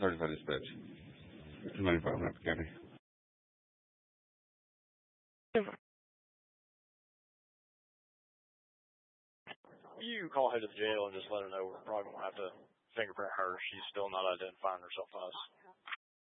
35 dispatch. 295 Napa County. You call ahead to the jail and just let her know we're probably going to have to fingerprint her. She's still not identifying herself to us.